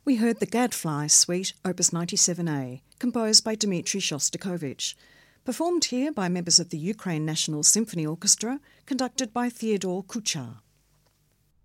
We heard the Gadfly Suite, Opus 97A, composed by Dmitri Shostakovich, performed here by members of the Ukraine National Symphony Orchestra, conducted by Theodore Kuchar.